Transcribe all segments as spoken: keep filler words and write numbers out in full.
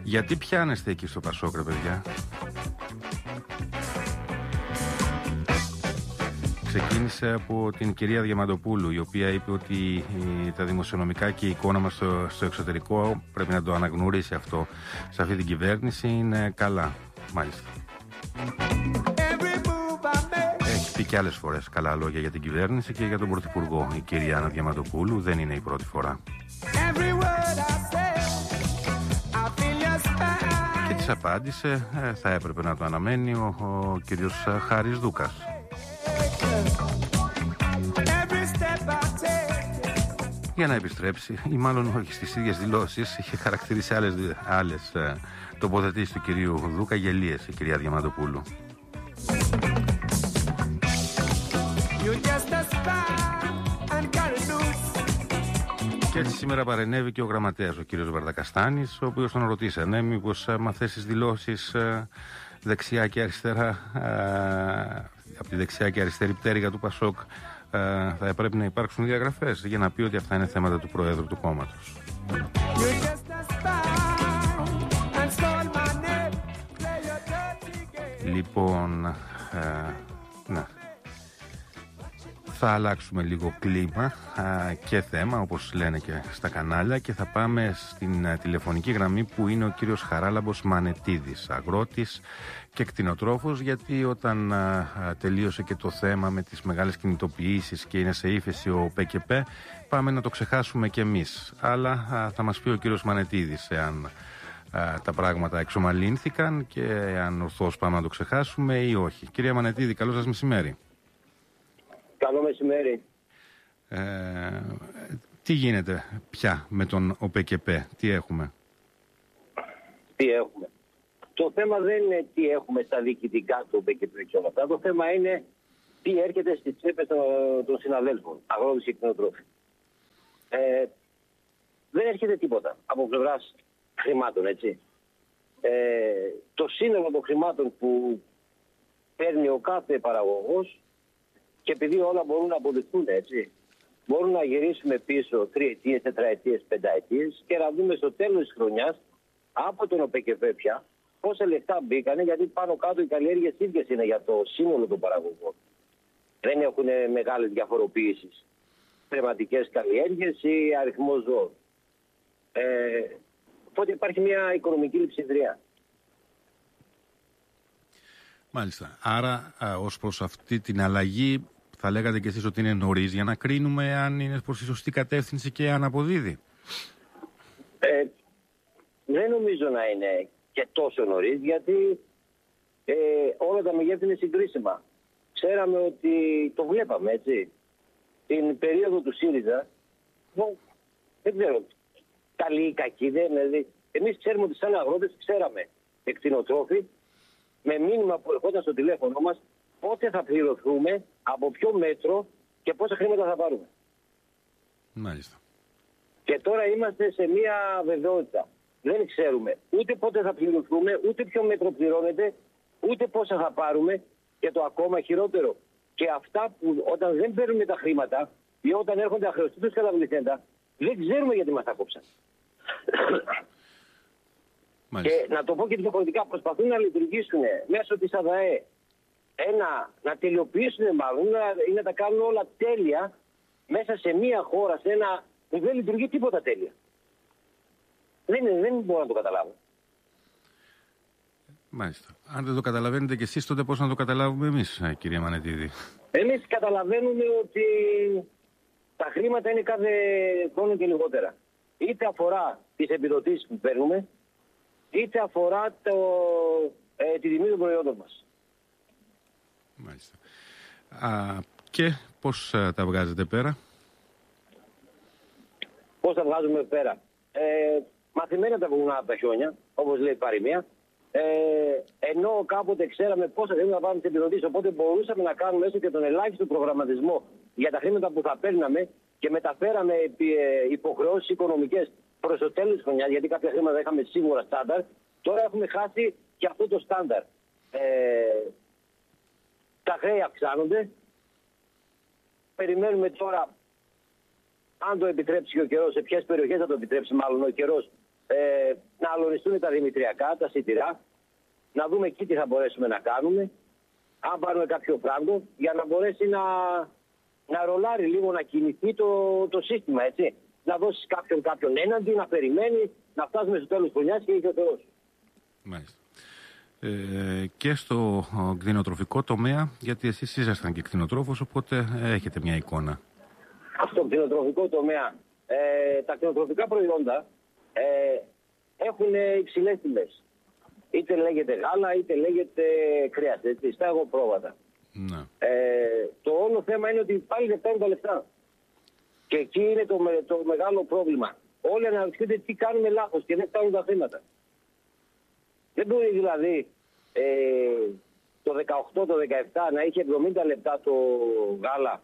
Γιατί πιάνεστε εκεί στο Πασόκ, ρε παιδιά? Ξεκίνησε από την κυρία Διαμαντοπούλου, η οποία είπε ότι τα δημοσιονομικά και η εικόνα μας στο, στο εξωτερικό, πρέπει να το αναγνωρίσει αυτό, σε αυτή την κυβέρνηση είναι καλά. Μάλιστα. Έχει πει και άλλες φορές καλά λόγια για την κυβέρνηση και για τον Πρωθυπουργό η κυρία Άννα Διαμαντοπούλου, δεν είναι η πρώτη φορά. Και της απάντησε, ε, θα έπρεπε να το αναμένει ο, ο κύριος Χάρης Δούκας. Για να επιστρέψει, ή μάλλον όχι, στις ίδιες δηλώσεις είχε χαρακτηρίσει άλλες, άλλες ε, τοποθετήσεις του κυρίου Δούκα γελίες η κυρία Διαμαντοπούλου. Και έτσι σήμερα παρενέβη και ο γραμματέας, ο κύριος Βαρδακαστάνης, ο οποίος τον ρωτήσανε μήπως με αυτές τις δηλώσεις ε, δεξιά και αριστερά, ε, από τη δεξιά και αριστερή πτέρυγα του Πασόκ, ε, θα πρέπει να υπάρξουν διαγραφές, για να πει ότι αυτά είναι θέματα του Προέδρου του κόμματος. Λοιπόν, ε, ναι. Θα αλλάξουμε λίγο κλίμα α, και θέμα, όπως λένε και στα κανάλια, και θα πάμε στην α, τηλεφωνική γραμμή που είναι ο κύριος Χαράλαμπος Μανετίδης, αγρότης και κτηνοτρόφος, γιατί όταν α, α, τελείωσε και το θέμα με τις μεγάλες κινητοποιήσεις και είναι σε ύφεση ο ΠΚΠ, πάμε να το ξεχάσουμε κι εμείς. Αλλά α, θα μας πει ο κύριος Μανετίδης εάν α, τα πράγματα εξομαλύνθηκαν και αν ορθώς πάμε να το ξεχάσουμε ή όχι. Κυρία Μανετίδη, καλό σας μεσημέρι. Καλό μεσημέρι. Ε, τι γίνεται πια με τον ΟΠΚΠ, τι έχουμε? Τι έχουμε. Το θέμα δεν είναι τι έχουμε στα διοικητικά του ΟΠΚΠ και όλα αυτά. Το θέμα είναι τι έρχεται στις τσέπες των, των συναδέλφων, αγρότες και κτηνοτρόφοι. Ε, δεν έρχεται τίποτα από πλευράς χρημάτων, έτσι. Ε, το σύνολο των χρημάτων που παίρνει ο κάθε παραγωγός, και επειδή όλα μπορούν να αποδειχθούν, έτσι, μπορούν να γυρίσουμε πίσω τριετίες, τετραετίες, πενταετίες και να δούμε στο τέλος της χρονιάς από τον ΟΠΚΠ πια πόσα λεφτά μπήκανε, γιατί πάνω κάτω οι καλλιέργειες ίδιες είναι για το σύνολο των παραγωγών. Δεν έχουν μεγάλες διαφοροποιήσεις. Πνευματικές καλλιέργειες ή αριθμός ζώων. Ε, οπότε υπάρχει μια οικονομική λειψιδρία. Μάλιστα. Άρα, α, ως προς αυτή την αλλαγή, θα λέγατε και εσείς ότι είναι νωρίς για να κρίνουμε αν είναι προς τη σωστή κατεύθυνση και αν αποδίδει? Ε, δεν νομίζω να είναι και τόσο νωρίς, γιατί ε, όλα τα μεγέθη είναι συγκρίσιμα. Ξέραμε ότι το βλέπαμε, έτσι. Την περίοδο του ΣΥΡΙΖΑ, νο, δεν ξέρω, καλή ή κακή, δεν δηλαδή. Εμείς ξέρουμε ότι σαν αγρότες ξέραμε, εκτινοτρόφοι, με μήνυμα που ερχόταν στο τηλέφωνο μας, πότε θα πληρωθούμε, από ποιο μέτρο και πόσα χρήματα θα πάρουμε. Μάλιστα. Και τώρα είμαστε σε μια βεβαιότητα. Δεν ξέρουμε ούτε πότε θα πληρωθούμε, ούτε ποιο μέτρο πληρώνεται, ούτε πόσα θα πάρουμε, και το ακόμα χειρότερο. Και αυτά που όταν δεν παίρνουμε τα χρήματα ή όταν έρχονται αχρεωστοί τους καταβληθέντα, δεν ξέρουμε γιατί μας τα κόψαν. Και να το πω και διαφορετικά, προσπαθούν να λειτουργήσουν μέσω της ΑΔΑΕ ένα, να τελειοποιήσουν μάλλον ή να τα κάνουν όλα τέλεια μέσα σε μία χώρα, σε ένα που δεν λειτουργεί τίποτα τέλεια. Δεν, δεν μπορώ να το καταλάβω. Μάλιστα. Αν δεν το καταλαβαίνετε κι εσείς, τότε πώς να το καταλάβουμε εμείς, κυρία Μανετίδη? Εμείς καταλαβαίνουμε ότι τα χρήματα είναι κάθε χρόνο και λιγότερα. Είτε αφορά τις επιδοτήσεις που παίρνουμε, είτε αφορά το, ε, τη τιμή των προϊόντων μας. Μάλιστα. Α, και πώς α, τα βγάζετε πέρα? Πώς τα βγάζουμε πέρα? Ε, μαθημένα τα βουνά από τα χιόνια, όπως λέει η παροιμία. Ε, ενώ κάποτε ξέραμε πόσα θέλουμε να πάρουμε τις επιδοτήσεις, οπότε μπορούσαμε να κάνουμε έστω και τον ελάχιστο προγραμματισμό για τα χρήματα που θα παίρναμε και μεταφέραμε επί, ε, υποχρεώσεις οικονομικές προς το τέλος της χρονιάς, γιατί κάποια χρήματα είχαμε σίγουρα στάνταρ. Τώρα έχουμε χάσει και αυτό το στάνταρ. Ε, τα χρέη αυξάνονται. Περιμένουμε τώρα, αν το επιτρέψει και ο καιρός, σε ποιες περιοχές θα το επιτρέψει μάλλον ο καιρός, ε, να να αλωνιστούν τα δημητριακά, τα σιτηρά, να δούμε εκεί τι θα μπορέσουμε να κάνουμε, αν πάρουμε κάποιο φράγκο, για να μπορέσει να, να ρολάρει λίγο, να κινηθεί το, το σύστημα, έτσι. Να δώσει κάποιον κάποιον έναντι, να περιμένει, να φτάσουμε στο τέλος της χρονιάς και είχε ο Θεός. Μάλιστα. Ε, και στο κτηνοτροφικό τομέα, γιατί εσείς ήσασταν και κτηνοτρόφος, οπότε έχετε μια εικόνα. Στο κτηνοτροφικό τομέα, ε, τα κτηνοτροφικά προϊόντα ε, έχουν υψηλές τιμές. Είτε λέγεται γάλα, είτε λέγεται κρέας, έτσι, στα εγωπρόβατα. Ναι. Ε, το όλο θέμα είναι ότι πάλι δεν φτάνουν τα λεφτά. Και εκεί είναι το, το μεγάλο πρόβλημα. Όλοι αναρωτιούνται τι κάνουμε λάθος και δεν φτάνουν τα χρήματα. Δεν μπορεί δηλαδή ε, το δεκαοκτώ, το δεκαεπτά να είχε εβδομήντα λεπτά το γάλα.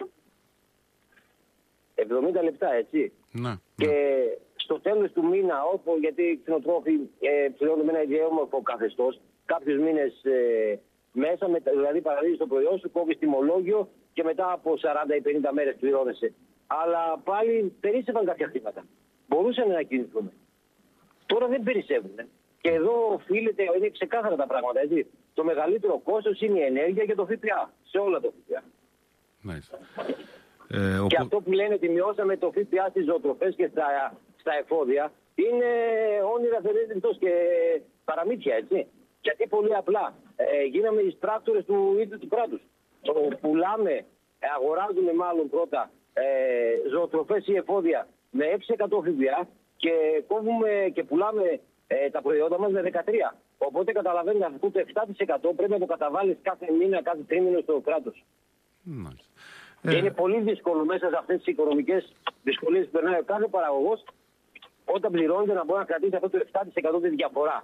εβδομήντα λεπτά, έτσι. Ναι, και ναι. Στο τέλος του μήνα, όπου, γιατί οι κτηνοτρόφοι ε, πληρώνουν με ένα ιδιαίτερο καθεστώς, κάποιους μήνες ε, μέσα, με, δηλαδή παραδείγει το προϊόν σου, κόβεις τιμολόγιο και μετά από σαράντα ή πενήντα μέρες πληρώνεσαι. Αλλά πάλι περίσσευαν κάποια χρήματα. Μπορούσαν να κινηθούν. Τώρα δεν περισσεύουν. Και εδώ οφείλεται, είναι ξεκάθαρα τα πράγματα, έτσι. Το μεγαλύτερο κόστος είναι η ενέργεια και το ΦΠΑ. Σε όλα το ΦΠΑ. Μάλιστα. Ε, και ο... αυτό που λένε ότι μειώσαμε το ΦΠΑ στις ζωοτροφές και στα, στα εφόδια είναι όνειρα θερίδευτος και παραμύθια, έτσι. Γιατί πολύ απλά ε, γίναμε οι πράκτορες του ίδιου του κράτους. Το πουλάμε, αγοράζουμε μάλλον πρώτα ε, ζωοτροφές ή εφόδια με έξι τοις εκατό ΦΠΑ και κόβουμε και πουλάμε ε, τα προϊόντα μας με δεκατρία τοις εκατό. Οπότε καταλαβαίνετε, αυτό το επτά τοις εκατό πρέπει να το καταβάλεις κάθε μήνα, κάθε τρίμηνο στο κράτος. Μάλιστα. Και είναι πολύ δύσκολο μέσα σε αυτές τις οικονομικές δυσκολίες που περνάει ο κάθε παραγωγός, όταν πληρώνεται, να μπορεί να κρατήσει αυτό το επτά τοις εκατό τη διαφορά.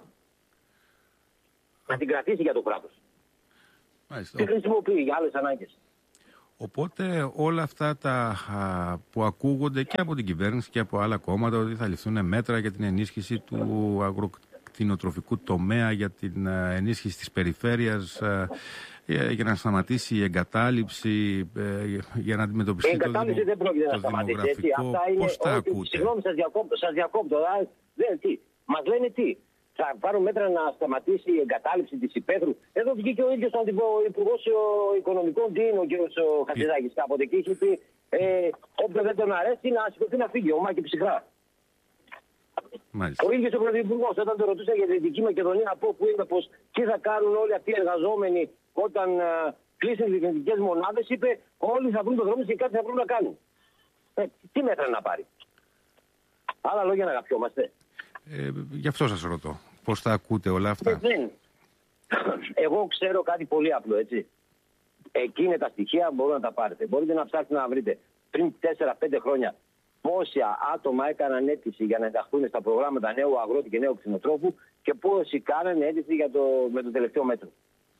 Να την κρατήσει για το κράτος. Μάλιστα. Και χρησιμοποιεί για άλλες ανάγκες. Οπότε όλα αυτά τα α, που ακούγονται και από την κυβέρνηση και από άλλα κόμματα, ότι θα ληφθούν μέτρα για την ενίσχυση του αγροκτηνοτροφικού τομέα, για την α, ενίσχυση της περιφέρειας, α, για, για να σταματήσει η εγκατάλειψη, ε, για να αντιμετωπιστεί η εγκατάλειψη το, δεν πρόκειται το να σταματήσει. δημογραφικό. Αυτά είναι, πώς τα όχι, ακούτε? Συγγνώμη, σας διακόπτω. Σας διακόπτω δεν, τι. Μας λένε τι. Θα πάρουν μέτρα να σταματήσει η εγκατάλειψη της υπαίθρου. Εδώ βγήκε ο ίδιος ο Υπουργός Οικονομικών, τι είναι ο κ. Χατζηδάκης κάποτε, και είχε πει ε, όποιο δεν τον αρέσει να σηκωθεί να φύγει, ο Μάκη ψυχρά. Μάλιστα. Ο ίδιος ο Πρωθυπουργός, όταν το ρωτούσα για τη Δυτική Μακεδονία, από που είπε πως τι θα κάνουν όλοι αυτοί οι εργαζόμενοι όταν uh, κλείσουν οι διοικητικές μονάδες, είπε όλοι θα βρουν τον δρόμο και κάτι θα βρουν να κάνουν. Ε, τι μέτρα να πάρει. Άλλα λόγια να αγαπιόμαστε. Ε, γι' αυτό σας ρωτώ. Πώς τα ακούτε όλα αυτά? Δεν. Εγώ ξέρω κάτι πολύ απλό, έτσι. Εκεί είναι τα στοιχεία, μπορείτε να τα πάρετε. Μπορείτε να ψάξετε να βρείτε πριν τέσσερα πέντε χρόνια πόσα άτομα έκαναν αίτηση για να ενταχθούν στα προγράμματα νέου αγρότη και νέου κτηνοτρόφου και πόσοι κάνανε αίτηση για το, με το τελευταίο μέτρο.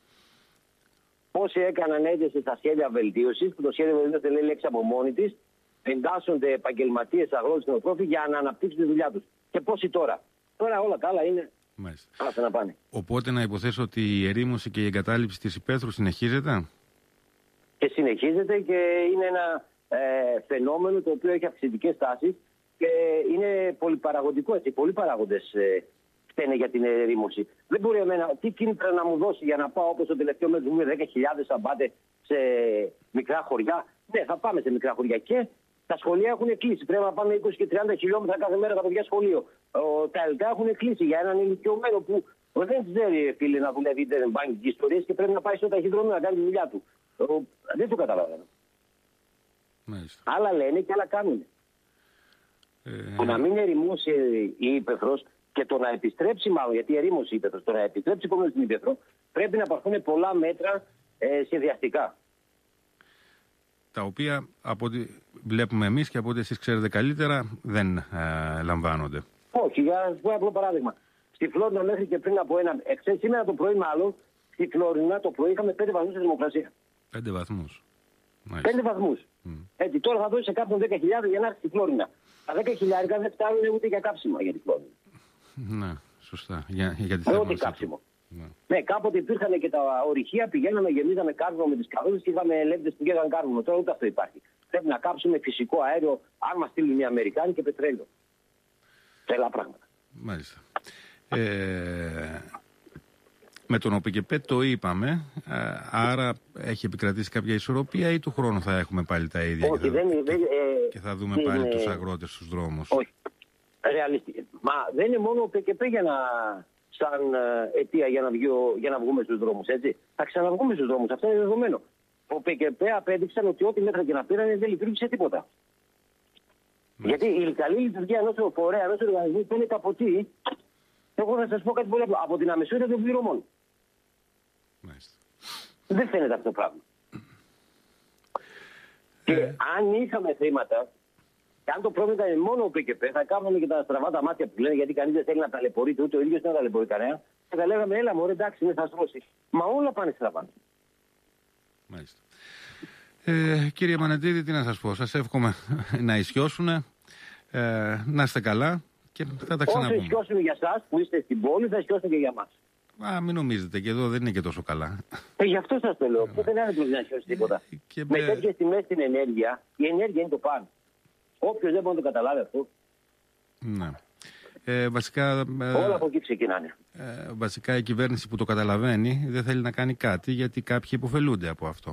Πόσοι έκαναν αίτηση στα σχέδια βελτίωσης, που το σχέδιο βελτίωσης δεν λέει λέξη από μόνη της, εντάσσονται επαγγελματίες αγρότες κτηνοτρόφοι για να αναπτύξουν τη δουλειά τους. Και πόσοι τώρα. Τώρα όλα τα άλλα είναι. Άσε να πάνε. Οπότε να υποθέσω ότι η ερήμωση και η εγκατάλειψη της υπαίθρου συνεχίζεται. Και συνεχίζεται και είναι ένα ε, φαινόμενο το οποίο έχει αυξητικές τάσεις και είναι πολυπαραγωγικό, έτσι. Πολλοί παράγοντες ε, φταίνε για την ερήμωση. Δεν μπορεί εμένα, τι κίνητρα να μου δώσει για να πάω όπως το τελευταίο μέτρο μου δέκα χιλιάδες θα πάτε σε μικρά χωριά. Ναι, θα πάμε σε μικρά χωριά και τα σχολεία έχουν κλείσει. Πρέπει να πάμε είκοσι και τριάντα χιλιόμετρα κάθε μέρα τα παιδιά σχολείο. Ο, τα ΕΛΤΑ έχουν κλείσει για έναν ηλικιωμένο που δεν ξέρει, φίλε, να δουλεύει internet banking και ιστορίες και πρέπει να πάει στο ταχυδρομείο να κάνει τη δουλειά του. Ο, δεν το καταλαβαίνω. Μάλιστα. Άλλα λένε και άλλα κάνουν. Ε... Το να μην ερημώσει η ύπαιθρος και το να επιστρέψει, μάλλον γιατί ερήμωσε η ύπαιθρος, το να επιστρέψει κόμμα στην ύπαιθρο, πρέπει να πάρθουν πολλά μέτρα ε, σχεδιαστικά. Τα οποία από ό,τι βλέπουμε εμείς και από ό,τι εσείς ξέρετε καλύτερα δεν ε, λαμβάνονται. Όχι, για να πω απλό παράδειγμα. Στη Φλόρινα μέχρι και πριν από ένα. Εξές, σήμερα το πρωί, μάλλον, στη Φλόρινα το πρωί είχαμε πέντε βαθμούς στη θερμοκρασία. Πέντε βαθμούς. Πέντε βαθμούς. Mm. Έτσι, τώρα θα δώσει σε κάποιον δέκα χιλιάδες για να έρθει στη Φλόρινα. Τα δέκα χιλιάδες δεν φτάνουν ούτε για κάψιμο για τη Φλόρινα. Ναι, σωστά. Για, για τη ούτε κάψιμο. Ναι. ναι, κάποτε υπήρχαν και τα ορυχεία, πηγαίναμε, γεμίζαμε κάρβουνο με τις καρότες και είχαμε ελεύθερες που πήγαιναν κάρβουνο. Τώρα ούτε αυτό υπάρχει. Πρέπει να κάψουμε φυσικό αέριο, αν μας στείλουν οι Αμερικάνοι και πετρέλαιο. Τρελά πράγματα. Μάλιστα. Ε, με τον ΟΠΕΚΕΠΕ το είπαμε, άρα έχει επικρατήσει κάποια ισορροπία ή του χρόνου θα έχουμε πάλι τα ίδια? Όχι, και, θα, δεν, και, δεν, ε, και θα δούμε είναι, πάλι τους αγρότες στους δρόμους? Όχι, ρεαλιστικά. Μα δεν είναι μόνο ο ΟΠΕΚΕΠΕ για να, σαν αιτία για να, βγει, για να βγούμε στους δρόμους, έτσι. Θα ξαναβγούμε στους δρόμους, αυτό είναι δεδομένο. Ο ΟΠΕΚΕΠΕ απέδειξαν ότι ό,τι μέτρα και να πήρανε δεν λειτουργήσε τίποτα. Ναι. Γιατί η καλή λειτουργία ενός φορέα, ενός οργανισμού φαίνεται από τι? Εγώ να σας πω κάτι πολύ απλό. Από την αμεσότητα των πληρωμών. Μάλιστα. Δεν φαίνεται αυτό το πράγμα. Ε... Και αν είχαμε χρήματα, και αν το πρόβλημα ήταν μόνο ο ΟΠΕΚΕΠΕ, θα κάνουμε και τα στραβά τα μάτια που λένε, γιατί κανείς δεν θέλει να ταλαιπωρείται, ούτε ο ίδιος δεν ταλαιπωρεί κανένα. Και θα λέγαμε, έλα μωρέ, εντάξει, είναι θα στρώσει. Μα όλα πάνε στραβά. Μάλιστα. Ε, κύριε Μανετίδη, τι να σας πω. Σας εύχομαι να ισιώσουν, ε, να είστε καλά και θα τα ξαναπούμε. Όσο ισιώσουν για εσάς που είστε στην πόλη, θα ισιώσουν και για εμάς. Α, μην νομίζετε, και εδώ δεν είναι και τόσο καλά. Ε, γι' αυτό σας το λέω. Ε, δεν είναι να ισιώσει τίποτα. Και με... με τέτοιες τιμές στην ενέργεια, η ενέργεια είναι το πάνω. Όποιος δεν μπορεί να το καταλάβει αυτό. Ναι. Ε, βασικά, ε, όλα από εκεί ξεκινάνε. Ε, βασικά η κυβέρνηση που το καταλαβαίνει δεν θέλει να κάνει κάτι, γιατί κάποιοι υποφελούνται από αυτό.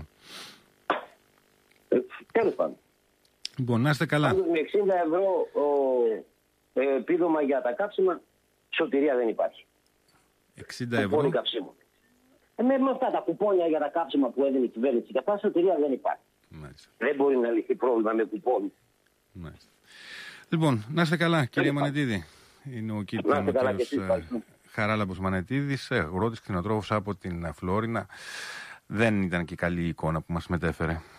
Ε, τέλος πάντων. Λοιπόν, να είστε καλά. Με εξήντα ευρώ ο, ε, επίδομα για τα κάψιμα, σωτηρία δεν υπάρχει. εξήντα ευρώ. Κουπόνι καψίμου. Ε, με, με αυτά τα κουπόνια για τα κάψιμα που έδινε η κυβέρνηση, και αυτά σωτηρία δεν υπάρχει. Μάλιστα. Δεν μπορεί να λυθεί πρόβλημα με κουπόνι. Μάλιστα. Λοιπόν, να είστε καλά, κύριε Μανετίδη. Είναι ο κύριος Χαράλαμπος Μανετίδης, αγρότης κτηνοτρόφος από την Φλόρινα. Δεν ήταν και καλή η εικόνα που μας μετέφερε.